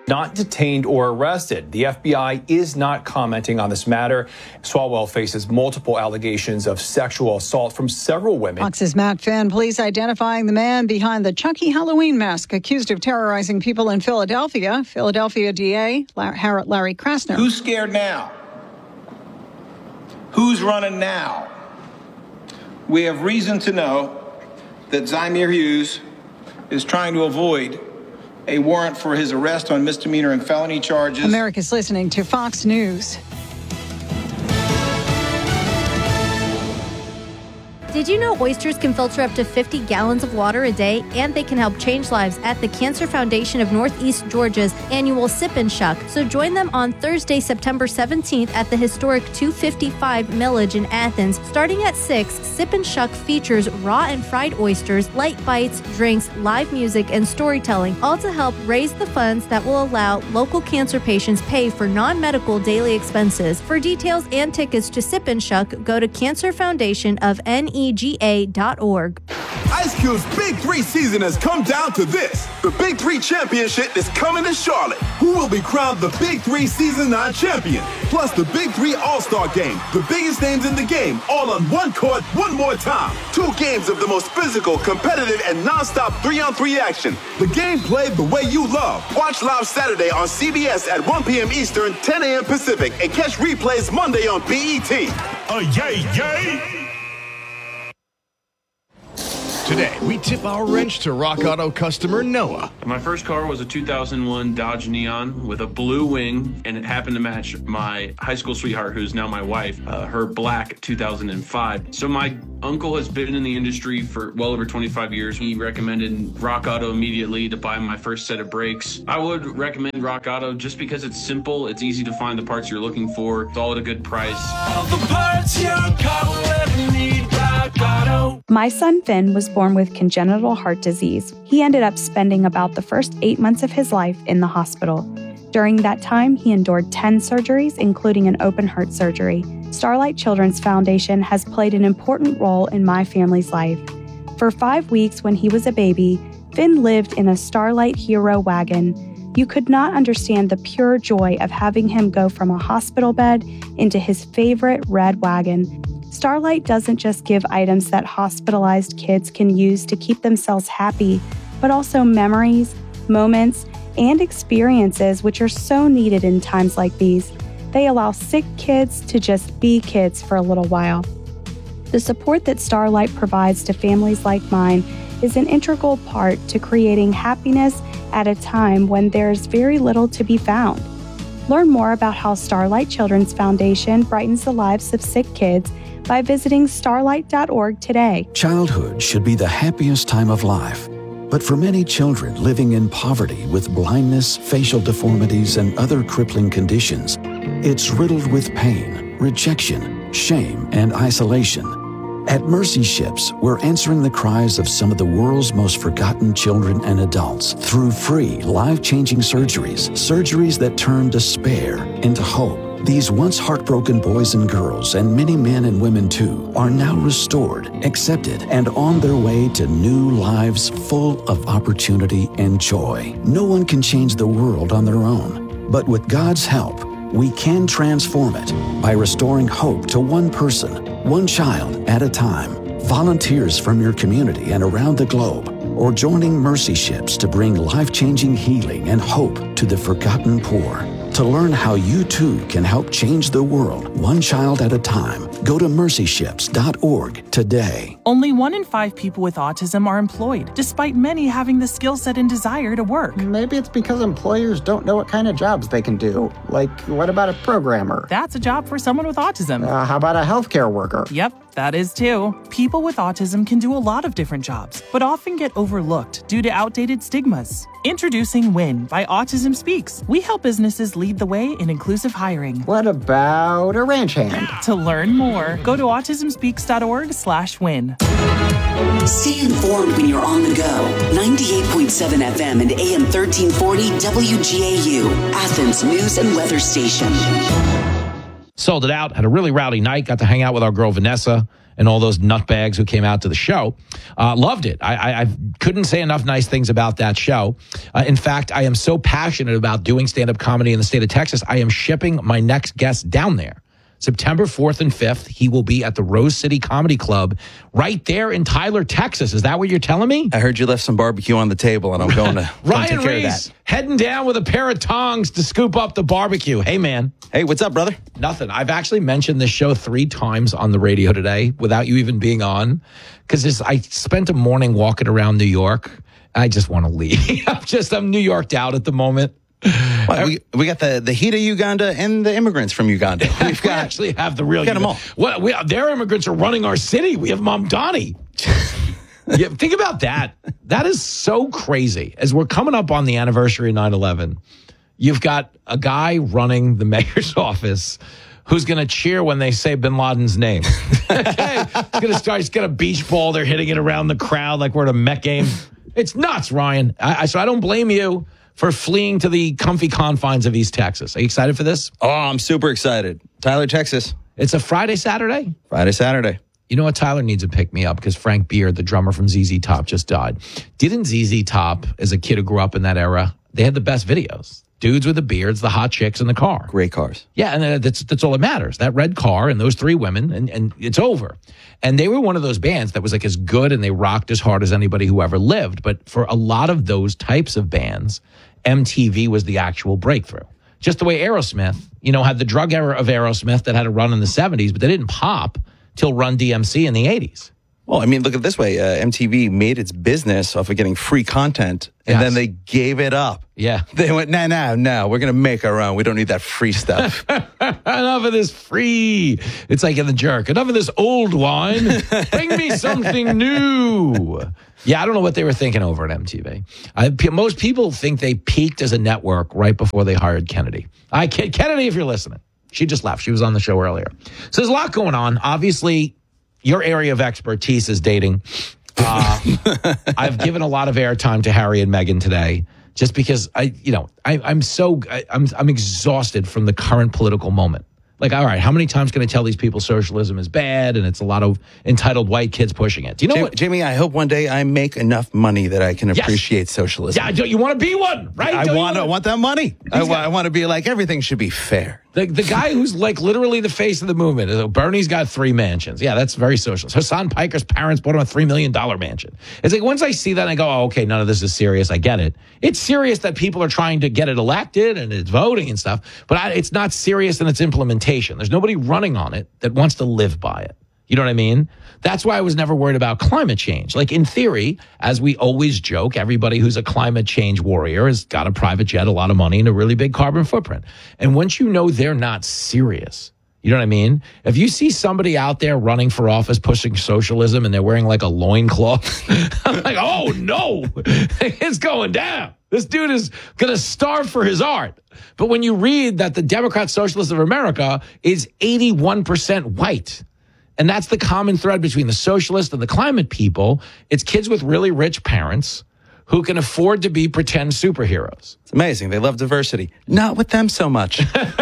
not detained or arrested. The FBI is not commenting on this matter. Swalwell faces multiple allegations of sexual assault from several women. Fox's Matt Finn, police identifying the man behind the Chucky Halloween mask accused of terrorizing people in Philadelphia. Philadelphia DA Larry Krasner. Who's scared now? Who's running now? We have reason to know that Zymir Hughes is trying to avoid a warrant for his arrest on misdemeanor and felony charges. America's listening to Fox News. Did you know oysters can filter up to 50 gallons of water a day, and they can help change lives at the Cancer Foundation of Northeast Georgia's annual Sip and Shuck? So join them on Thursday, September 17th at the historic 255 Millage in Athens. Starting at 6, Sip and Shuck features raw and fried oysters, light bites, drinks, live music, and storytelling, all to help raise the funds that will allow local cancer patients pay for non-medical daily expenses. For details and tickets to Sip and Shuck, go to Cancer Foundation of NEGA.org. Ice Cube's Big 3 season has come down to this. The Big 3 Championship is coming to Charlotte. Who will be crowned the Big 3 Season 9 champion? Plus the Big 3 All-Star Game, the biggest names in the game, all on one court, one more time. 2 games of the most physical, competitive, and non-stop 3-on-3 action. The game played the way you love. Watch live Saturday on CBS at 1 p.m. Eastern, 10 a.m. Pacific, and catch replays Monday on BET. Yay, yay! Today, we tip our wrench to Rock Auto customer Noah. My first car was a 2001 Dodge Neon with a blue wing, and it happened to match my high school sweetheart, who's now my wife, her black 2005. So my uncle has been in the industry for well over 25 years. He recommended Rock Auto immediately to buy my first set of brakes. I would recommend Rock Auto just because it's simple, it's easy to find the parts you're looking for, it's all at a good price. All the parts your car will ever need, Rock Auto. My son Finn was born with congenital heart disease. He ended up spending about the first 8 months of his life in the hospital. During that time, he endured 10 surgeries, including an open heart surgery. Starlight Children's Foundation has played an important role in my family's life. For 5 weeks when he was a baby, Finn lived in a Starlight Hero wagon. You could not understand the pure joy of having him go from a hospital bed into his favorite red wagon. Starlight doesn't just give items that hospitalized kids can use to keep themselves happy, but also memories, moments, and experiences which are so needed in times like these. They allow sick kids to just be kids for a little while. The support that Starlight provides to families like mine is an integral part to creating happiness at a time when there's very little to be found. Learn more about how Starlight Children's Foundation brightens the lives of sick kids by visiting starlight.org today. Childhood should be the happiest time of life. But for many children living in poverty with blindness, facial deformities, and other crippling conditions, it's riddled with pain, rejection, shame, and isolation. At Mercy Ships, we're answering the cries of some of the world's most forgotten children and adults through free, life-changing surgeries that turn despair into hope. These once heartbroken boys and girls, and many men and women too, are now restored, accepted, and on their way to new lives full of opportunity and joy. No one can change the world on their own, but with God's help, we can transform it by restoring hope to one person, one child at a time. Volunteers from your community and around the globe, or joining Mercy Ships to bring life-changing healing and hope to the forgotten poor. To learn how you too can help change the world one child at a time, go to mercyships.org today. Only 1 in 5 people with autism are employed, despite many having the skill set and desire to work. Maybe it's because employers don't know what kind of jobs they can do. Like, what about a programmer? That's a job for someone with autism. How about a healthcare worker? Yep, that is too. People with autism can do a lot of different jobs, but often get overlooked due to outdated stigmas. Introducing WIN by Autism Speaks. We help businesses lead the way in inclusive hiring. What about a ranch hand? To learn more, go to autismspeaks.org/win. Stay informed when you're on the go. 98.7 FM and AM 1340 WGAU, Athens News and Weather Station. Sold it out, had a really rowdy night, got to hang out with our girl Vanessa and all those nutbags who came out to the show. Loved it. I couldn't say enough nice things about that show. In fact, I am so passionate about doing stand-up comedy in the state of Texas, I am shipping my next guest down there. September 4th and 5th, he will be at the Rose City Comedy Club right there in Tyler, Texas. Is that what you're telling me? I heard you left some barbecue on the table, and I'm going to Ryan take care Reese of that. heading down with a pair of tongs to scoop up the barbecue. Hey, man. Hey, what's up, brother? Nothing. I've actually mentioned this show 3 times on the radio today without you even being on, because I spent a morning walking around New York. I just want to leave. I'm New Yorked out at the moment. Well, we got the heat of Uganda and the immigrants from Uganda. We actually have the real. Get them all. Their immigrants are running our city. We have Mamdani. Yeah, think about that. That is so crazy. As we're coming up on the anniversary of 9/11, you've got a guy running the mayor's office who's going to cheer when they say Bin Laden's name. Okay, he's got a beach ball. They're hitting it around the crowd like we're at a Met game. It's nuts, Ryan. So I don't blame you for fleeing to the comfy confines of East Texas. Are you excited for this? Oh, I'm super excited. Tyler, Texas. It's a Friday, Saturday? Friday, Saturday. You know what? Tyler needs to pick me up because Frank Beard, the drummer from ZZ Top, just died. Didn't ZZ Top, as a kid who grew up in that era, they had the best videos. Dudes with the beards, the hot chicks in the car. Great cars. Yeah, and that's all that matters. That red car and those 3 women, and it's over. And they were one of those bands that was like as good and they rocked as hard as anybody who ever lived. But for a lot of those types of bands, MTV was the actual breakthrough. Just the way Aerosmith, had the drug era of Aerosmith that had a run in the 70s, but they didn't pop till Run DMC in the 80s. Well, I mean, look at it this way. MTV made its business off of getting free content, and then they gave it up. Yeah. They went, no, we're going to make our own. We don't need that free stuff. Enough of this free. It's like in The Jerk. Enough of this old wine. Bring me something new. Yeah, I don't know what they were thinking over at MTV. Most people think they peaked as a network right before they hired Kennedy. Kennedy, if you're listening. She just left. She was on the show earlier. So there's a lot going on. Obviously, your area of expertise is dating. I've given a lot of airtime to Harry and Meghan today, just because I'm exhausted from the current political moment. Like, all right, how many times can I tell these people socialism is bad and it's a lot of entitled white kids pushing it? Do you know what? Jamie, I hope one day I make enough money that I can appreciate socialism. Yeah, you want to be one, right? I want that money. I want to be like, everything should be fair. The guy who's like literally the face of the movement. Bernie's got 3 mansions. Yeah, that's very socialist. Hassan Piker's parents bought him a $3 million mansion. It's like once I see that, I go, oh, okay, none of this is serious. I get it. It's serious that people are trying to get it elected and it's voting and stuff, but it's not serious in its implementation. There's nobody running on it that wants to live by it. You know what I mean? That's why I was never worried about climate change. Like in theory, as we always joke, everybody who's a climate change warrior has got a private jet, a lot of money, and a really big carbon footprint. And once you know they're not serious, you know what I mean? If you see somebody out there running for office pushing socialism and they're wearing like a loincloth, I'm like, oh no, it's going down. This dude is going to starve for his art. But when you read that the Democrat Socialists of America is 81% white, and that's the common thread between the socialists and the climate people, it's kids with really rich parents who can afford to be pretend superheroes. It's amazing. They love diversity. Not with them so much.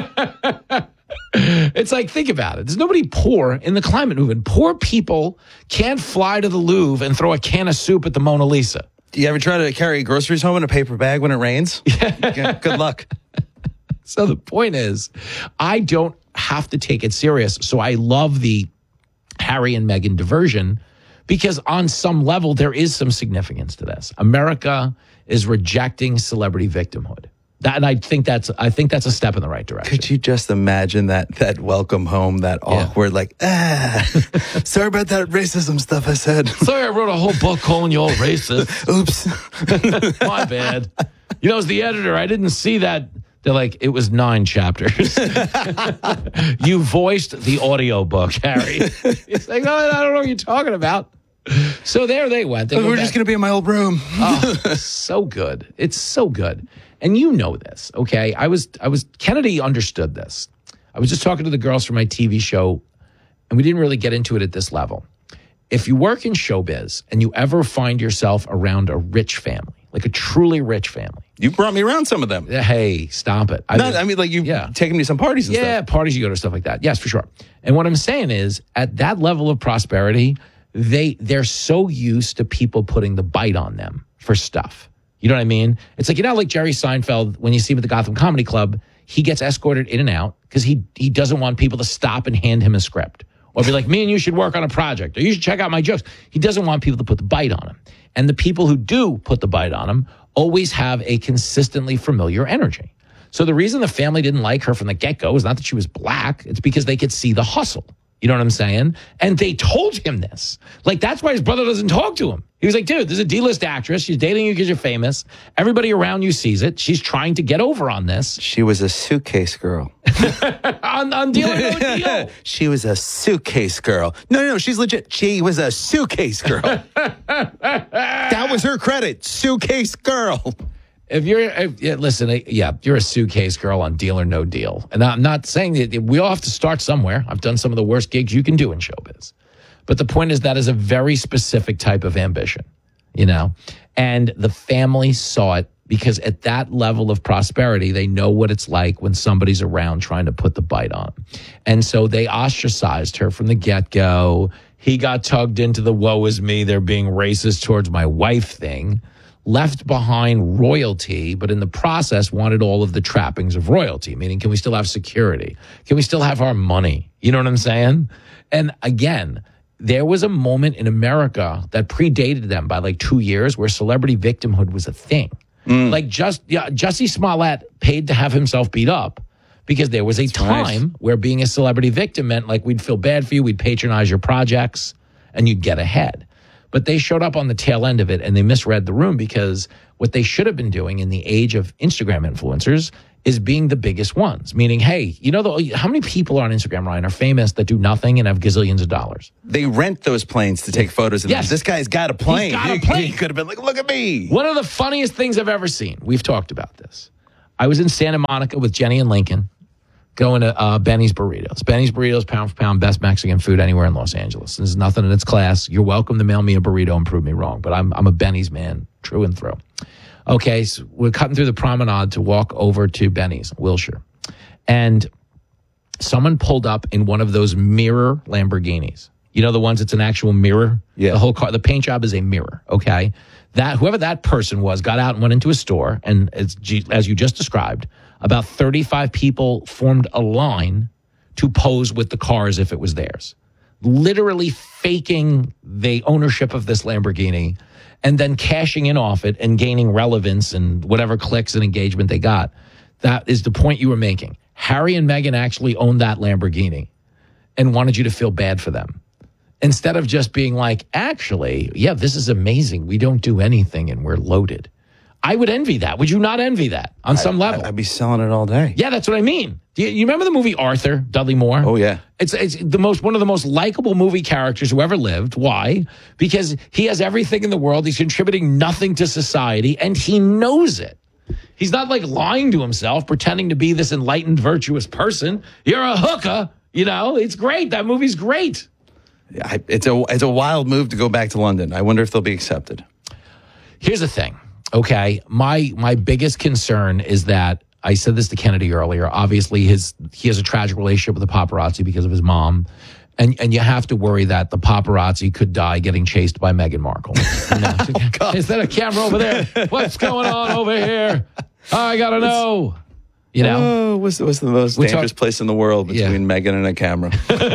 It's like, think about it. There's nobody poor in the climate movement. Poor people can't fly to the Louvre and throw a can of soup at the Mona Lisa. Do you ever try to carry groceries home in a paper bag when it rains? Yeah. Good luck. So the point is, I don't have to take it serious. So I love the Harry and Meghan diversion because on some level, there is some significance to this. America is rejecting celebrity victimhood. And I think that's a step in the right direction. Could you just imagine that welcome home, that awkward, sorry about that racism stuff I said. Sorry, I wrote a whole book calling you all racist. Oops. My bad. As the editor, I didn't see that. They're like, it was 9 chapters. You voiced the audio book, Harry. It's like, oh, I don't know what you're talking about. So there they went. We're just going to be in my old room. Oh, so good. It's so good. And you know this, okay? Kennedy understood this. I was just talking to the girls from my TV show, and we didn't really get into it at this level. If you work in showbiz and you ever find yourself around a rich family, like a truly rich family. You brought me around some of them. Hey, stop it. You've taken me to some parties and stuff. Yeah, parties you go to, stuff like that. Yes, for sure. And what I'm saying is, at that level of prosperity, they're so used to people putting the bite on them for stuff. You know what I mean? It's like, like Jerry Seinfeld, when you see him at the Gotham Comedy Club, he gets escorted in and out because he doesn't want people to stop and hand him a script. Or be like, me and you should work on a project. Or you should check out my jokes. He doesn't want people to put the bite on him. And the people who do put the bite on him always have a consistently familiar energy. So the reason the family didn't like her from the get-go is not that she was black. It's because they could see the hustle. You know what I'm saying? And they told him this. Like, that's why his brother doesn't talk to him. He was like, dude, this is a D-list actress. She's dating you because you're famous. Everybody around you sees it. She's trying to get over on this. She was a suitcase girl. on Deal or No Deal. She was a suitcase girl. No, she's legit. She was a suitcase girl. That was her credit. Suitcase girl. You're a suitcase girl on Deal or No Deal. And I'm not saying that we all have to start somewhere. I've done some of the worst gigs you can do in showbiz. But the point is that is a very specific type of ambition, And the family saw it because at that level of prosperity, they know what it's like when somebody's around trying to put the bite on them. And so they ostracized her from the get-go. He got tugged into the woe is me, they're being racist towards my wife thing. Left behind royalty, but in the process wanted all of the trappings of royalty, meaning can we still have security? Can we still have our money? You know what I'm saying? And again, there was a moment in America that predated them by like 2 years where celebrity victimhood was a thing. Like Jussie Smollett paid to have himself beat up because there was a time where being a celebrity victim meant like we'd feel bad for you, we'd patronize your projects, and you'd get ahead. But they showed up on the tail end of it and they misread the room because what they should have been doing in the age of Instagram influencers is being the biggest ones. Meaning, hey, how many people on Instagram, Ryan, are famous that do nothing and have gazillions of dollars? They rent those planes to take photos. And this guy's got a plane. He could have been like, look at me. One of the funniest things I've ever seen. We've talked about this. I was in Santa Monica with Jenny and Lincoln going to Benny's Burritos. Benny's Burritos, pound for pound, best Mexican food anywhere in Los Angeles. There's nothing in its class. You're welcome to mail me a burrito and prove me wrong, but I'm a Benny's man, true and through. Okay, so we're cutting through the promenade to walk over to Benny's, Wilshire. And someone pulled up in one of those mirror Lamborghinis. You know the ones that's an actual mirror? Yeah. The whole car, the paint job is a mirror, okay? Whoever that person was got out and went into a store, and as you just described, about 35 people formed a line to pose with the car as if it was theirs. Literally faking the ownership of this Lamborghini and then cashing in off it and gaining relevance and whatever clicks and engagement they got. That is the point you were making. Harry and Meghan actually owned that Lamborghini and wanted you to feel bad for them. Instead of just being like, actually, yeah, this is amazing. We don't do anything and we're loaded. I would envy that. Would you not envy that on some level? I'd be selling it all day. Yeah, that's what I mean. You remember the movie Arthur, Dudley Moore? Oh, yeah. It's one of the most likable movie characters who ever lived. Why? Because he has everything in the world. He's contributing nothing to society, and he knows it. He's not like lying to himself, pretending to be this enlightened, virtuous person. You're a hooker. It's great. That movie's great. Yeah, it's a wild move to go back to London. I wonder if they'll be accepted. Here's the thing. Okay, my biggest concern is that I said this to Kennedy earlier. Obviously, he has a tragic relationship with the paparazzi because of his mom, and you have to worry that the paparazzi could die getting chased by Meghan Markle. Is that a camera over there? What's going on over here? I gotta know. What's the most dangerous place in the world between Meghan and a camera?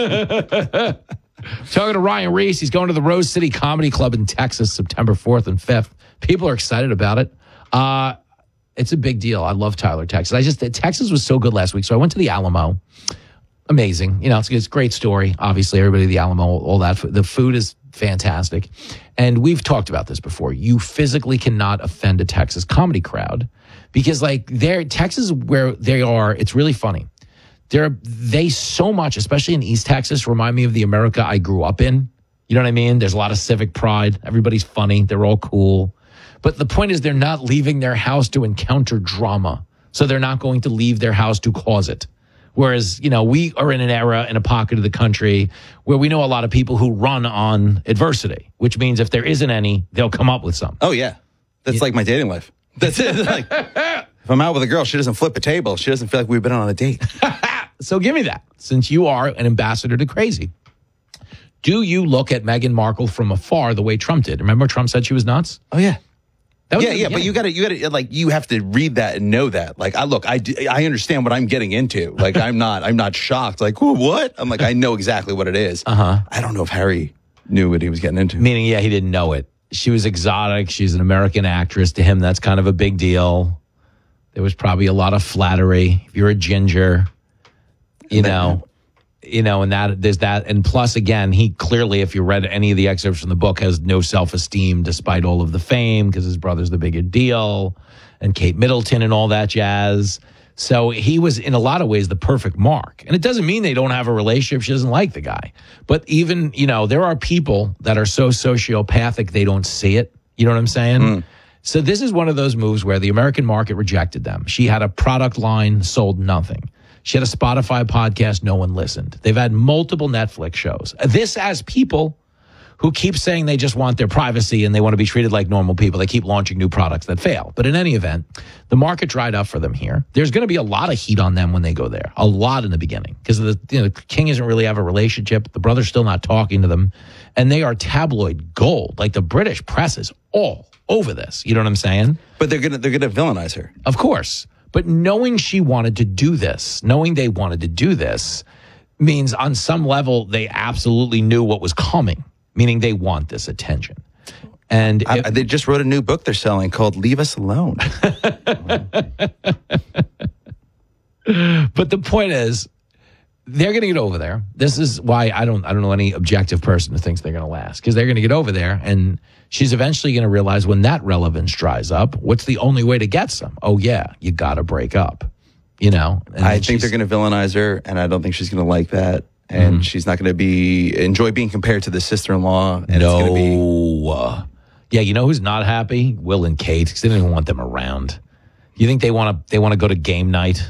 Talking to Ryan Reese. He's going to the Rose City Comedy Club in Texas, September 4th and 5th. People are excited about it. It's a big deal. I love Tyler, Texas. Texas was so good last week. So I went to the Alamo. Amazing. It's a great story. Obviously, everybody at the Alamo, all that. The food is fantastic. And we've talked about this before. You physically cannot offend a Texas comedy crowd because Texas, where they are, it's really funny. They so much, especially in East Texas, remind me of the America I grew up in. You know what I mean? There's a lot of civic pride. Everybody's funny. They're all cool. But the point is they're not leaving their house to encounter drama. So they're not going to leave their house to cause it. Whereas, we are in an era, in a pocket of the country where we know a lot of people who run on adversity, which means if there isn't any, they'll come up with some. Oh, yeah. That's like my dating life. That's it. Like, if I'm out with a girl, she doesn't flip a table. She doesn't feel like we've been on a date. So give me that, since you are an ambassador to crazy. Do you look at Meghan Markle from afar the way Trump did? Remember Trump said she was nuts? Oh, yeah. That was But you gotta, like, you have to read that and know that. Like, I understand what I'm getting into. Like, I'm not shocked. Like, oh, what? I'm like, I know exactly what it is. I don't know if Harry knew what he was getting into. Meaning, he didn't know it. She was exotic. She's an American actress. To him, that's kind of a big deal. There was probably a lot of flattery. If you're a ginger, and that there's that. And plus, again, he clearly, if you read any of the excerpts from the book, has no self-esteem despite all of the fame because his brother's the bigger deal, and Kate Middleton and all that jazz. So he was, in a lot of ways, the perfect mark. And it doesn't mean they don't have a relationship. She doesn't like the guy. But even, there are people that are so sociopathic they don't see it. You know what I'm saying? So this is one of those moves where the American market rejected them. She had a product line, sold nothing. She had a Spotify podcast, no one listened. They've had multiple Netflix shows. This as people who keep saying they just want their privacy and they want to be treated like normal people. They keep launching new products that fail. But in any event, the market dried up for them here. There's going to be a lot of heat on them when they go there. A lot in the beginning. Because the king doesn't really have a relationship. The brother's still not talking to them. And they are tabloid gold. Like the British press is all over this. You know what I'm saying? But they're gonna villainize her. Of course. But knowing they wanted to do this, means on some level they absolutely knew what was coming, meaning they want this attention. And they just wrote a new book they're selling called Leave Us Alone. But the point is, they're going to get over there. This is why I don't know any objective person who thinks they're going to last, because they're going to get over there, and she's eventually going to realize when that relevance dries up, what's the only way to get some? Oh yeah, you got to break up. And I think they're going to villainize her, and I don't think she's going to like that, and she's not going to enjoy being compared to the sister-in-law. And it's going to be yeah. You know who's not happy? Will and Kate, because they don't even want them around. You think they want to go to game night?